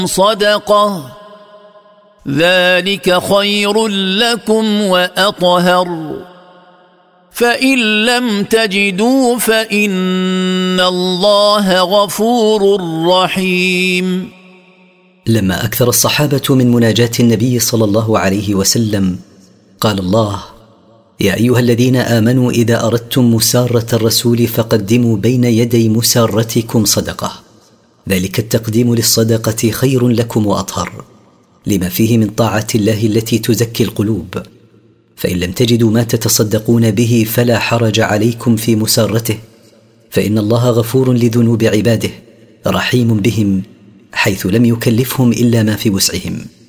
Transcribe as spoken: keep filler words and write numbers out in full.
صدقة ذلك خير لكم وأطهر فإن لم تجدوا فإن الله غفور رحيم. لما أكثر الصحابة من مناجاة النبي صلى الله عليه وسلم قال الله: يا أيها الذين آمنوا إذا أردتم مسارة الرسول فقدموا بين يدي مسارتكم صدقة، ذلك التقديم للصدقة خير لكم وأطهر، لما فيه من طاعة الله التي تزكي القلوب. فإن لم تجدوا ما تتصدقون به فلا حرج عليكم في مسارته، فإن الله غفور لذنوب عباده رحيم بهم، حيث لم يكلفهم إلا ما في وسعهم.